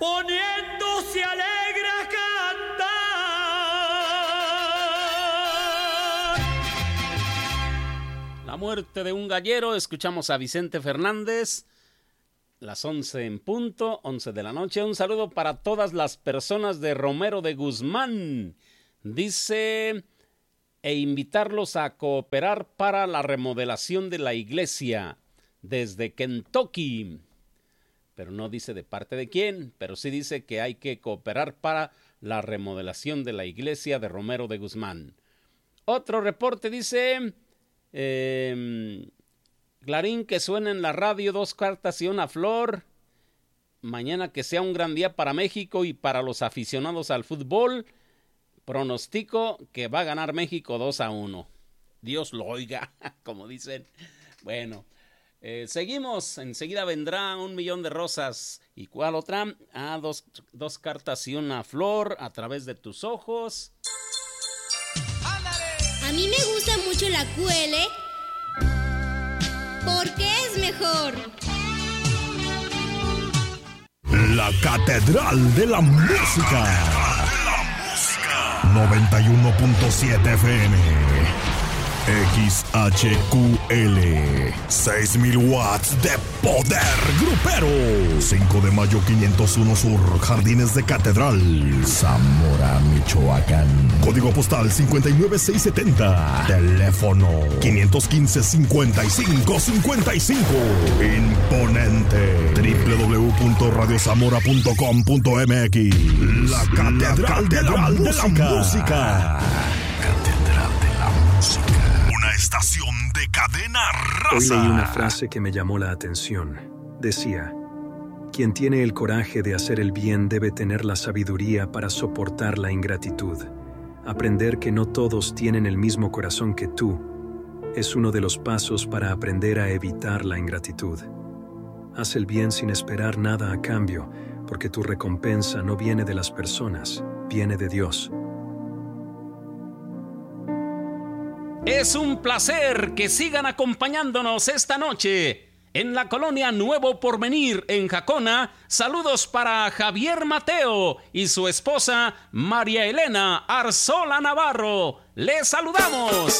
poniéndose alegre a cantar. La muerte de un gallero, escuchamos a Vicente Fernández, las 11 en punto, 11 de la noche. Un saludo para todas las personas de Romero de Guzmán, dice, e invitarlos a cooperar para la remodelación de la iglesia desde Kentucky. Pero no dice de parte de quién, pero sí dice que hay que cooperar para la remodelación de la iglesia de Romero de Guzmán. Otro reporte dice, Clarín que suena en la radio, 2 cartas y una flor. Mañana que sea un gran día para México y para los aficionados al fútbol. Pronostico que va a ganar México 2-1. Dios lo oiga, como dicen. Bueno. Seguimos, enseguida vendrá 1,000,000 de rosas. ¿Y cuál otra? Dos cartas y una flor a través de tus ojos. A mí me gusta mucho la QL porque es mejor. La Catedral de la Música. 91.7 FM. XHQL 6,000 watts de poder grupero. 5 de mayo 501 Sur, Jardines de Catedral, Zamora, Michoacán. Código postal 59670. Teléfono 515-5555. Imponente. www.radiozamora.com.mx. La Catedral de la Música. Catedral de la Música. Una estación de cadena raza. Hoy leí una frase que me llamó la atención. Decía: quien tiene el coraje de hacer el bien debe tener la sabiduría para soportar la ingratitud. Aprender que no todos tienen el mismo corazón que tú es uno de los pasos para aprender a evitar la ingratitud. Haz el bien sin esperar nada a cambio, porque tu recompensa no viene de las personas, viene de Dios. Es un placer que sigan acompañándonos esta noche en la colonia Nuevo Porvenir en Jacona. Saludos para Javier Mateo y su esposa María Elena Arzola Navarro. ¡Les saludamos!